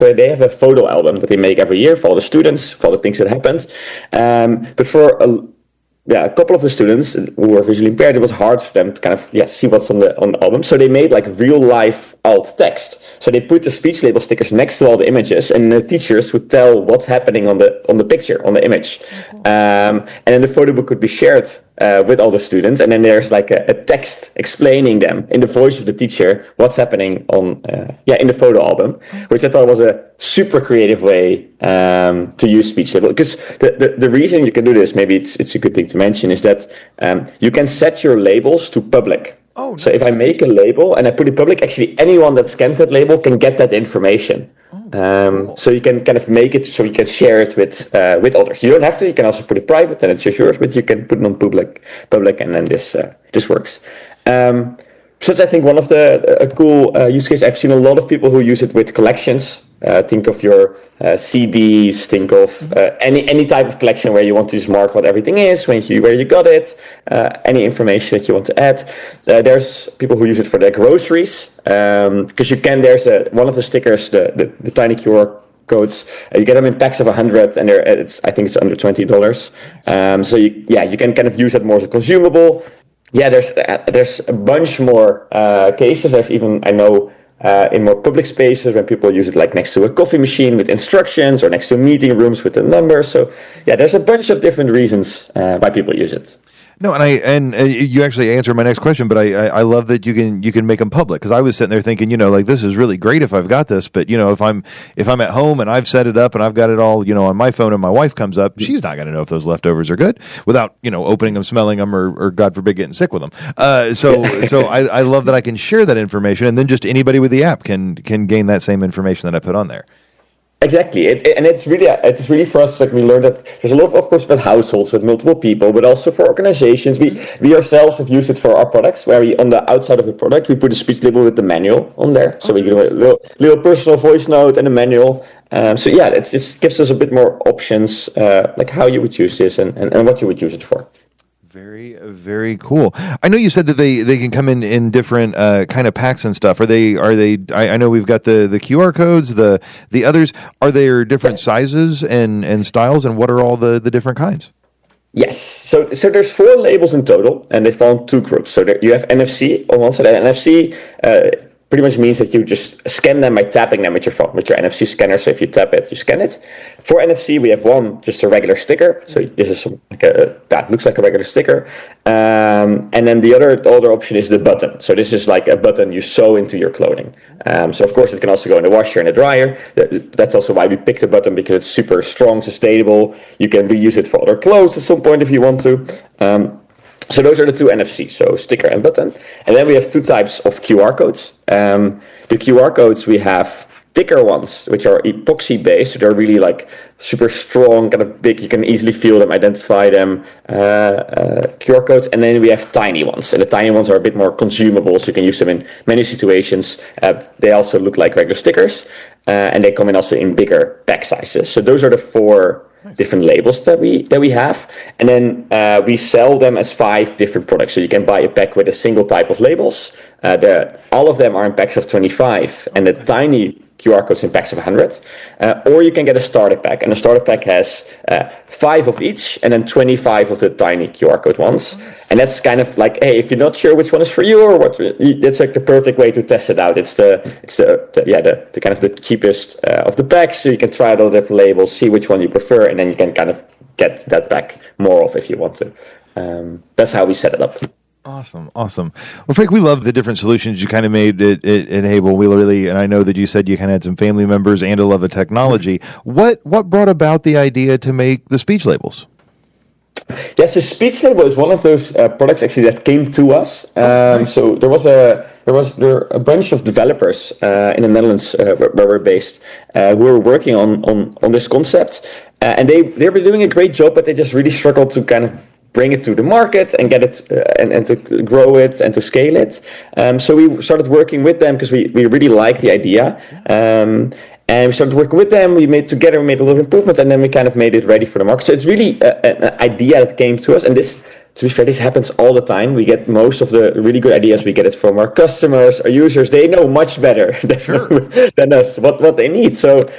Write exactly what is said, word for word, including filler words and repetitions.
So they have a photo album that they make every year for all the students, for all the things that happened. Um, but for a, yeah, a couple of the students who were visually impaired, it was hard for them to kind of yeah see what's on the on the album. So they made like real life alt text. So they put the speech label stickers next to all the images, and the teachers would tell what's happening on the on the picture, on the image. Um, and then the photo book could be shared uh, with all the students, and then there's like a, a text explaining them in the voice of the teacher what's happening on uh, yeah in the photo album, which I thought was a super creative way um, to use speech label. Because the, the the reason you can do this, maybe it's it's a good thing to mention, is that um, you can set your labels to public. Oh, nice. So if I make a label and I put it public, actually anyone that scans that label can get that information. Oh, um, cool. So you can kind of make it so you can share it with uh, with others. You don't have to. You can also put it private, and it's just yours. But you can put it on public, public, and then this uh, this works. Um, so that's I think one of the uh, cool uh, use cases. I've seen a lot of people who use it with collections. Uh, think of your uh, C Ds. Think of uh, any any type of collection where you want to just mark what everything is, when you where you got it, uh, any information that you want to add. Uh, there's people who use it for their groceries because um, you can. There's a, one of the stickers, the, the, the tiny Q R codes. Uh, you get them in packs of a hundred, and they're it's I think it's under twenty dollars. Um, so you, yeah, you can kind of use it more as a consumable. Yeah, there's uh, there's a bunch more uh, cases. There's even I know. Uh, in more public spaces when people use it like next to a coffee machine with instructions or next to meeting rooms with the numbers. So yeah, there's a bunch of different reasons uh, why people use it. No, and I and uh, you actually answered my next question, but I, I, I love that you can you can make them public, because I was sitting there thinking, you know, like this is really great if I've got this, but you know, if I'm if I'm at home and I've set it up and I've got it all, you know, on my phone, and my wife comes up, she's not going to know if those leftovers are good without, you know, opening them, smelling them, or, or God forbid getting sick with them. Uh, so so I, I love that I can share that information, and then just anybody with the app can can gain that same information that I put on there. Exactly, it, it, and it's really it's really for us. Like we learned that there's a lot of, of course, with households with multiple people, but also for organizations. We we ourselves have used it for our products, where we on the outside of the product we put a speech label with the manual on there, so we do a little, little personal voice note and a manual. Um, so yeah, it just gives us a bit more options, uh, like how you would use this and, and, and what you would use it for. Very, very cool. I know you said that they, they can come in, in different uh, kind of packs and stuff. Are they? Are they? I, I know we've got the, the Q R codes, the the others. Are there different sizes and, and styles, and what are all the, the different kinds? Yes. So so there's four labels in total, and they fall in two groups. So there, you have N F C on one side. And N F C uh, pretty much means that you just scan them by tapping them with your phone, with your N F C scanner. So if you tap it, you scan it. For N F C, we have one, just a regular sticker. So this is some, like a, that looks like a regular sticker. Um, and then the other, the other option is the button. So this is like a button you sew into your clothing. Um, so of course it can also go in the washer and the dryer. That's also why we picked the button, because it's super strong, sustainable. You can reuse it for other clothes at some point if you want to. Um, So those are the two N F Cs, so sticker and button. And then we have two types of Q R codes. Um, the Q R codes, we have thicker ones, which are epoxy-based. So they're really like super strong, kind of big. You can easily feel them, identify them, uh, uh, Q R codes. And then we have tiny ones. And the tiny ones are a bit more consumable, so you can use them in many situations. Uh, they also look like regular stickers. Uh, and they come in also in bigger pack sizes. So those are the four different labels that we that we have, and then uh, we sell them as five different products. So you can buy a pack with a single type of labels. Uh, the, all of them are in packs of twenty-five, and the tiny Q R codes in packs of one hundred. Uh, or you can get a starter pack, and a starter pack has uh, five of each, and then twenty-five of the tiny Q R code ones. And that's kind of like, hey, if you're not sure which one is for you, or what, that's like the perfect way to test it out. It's the, it's the, the yeah, the, the kind of the cheapest uh, of the packs, so you can try out all the different labels, see which one you prefer, and then you can kind of get that back more of if you want to. Um, that's how we set it up. Awesome, awesome. Well, Frank, we love the different solutions you kind of made at, at, at Hable. We really, and I know that you said you kind of had some family members and a love of technology. What what brought about the idea to make the speech labels? Yes, the speech label is one of those uh, products actually that came to us. Um, oh, nice. So there was a there was there were a bunch of developers uh, in the Netherlands uh, where, where we're based uh, who were working on on, on this concept, uh, and they they were doing a great job, but they just really struggled to kind of bring it to the market and get it uh, and, and to grow it and to scale it. Um, so we started working with them because we, we really liked the idea. Um, and we started working with them. We made together, we made a lot of improvements, and then we kind of made it ready for the market. So it's really a, an idea that came to us. And this to be fair, this happens all the time. We get most of the really good ideas. We get it from our customers, our users. They know much better than, Sure. than us what, what they need. So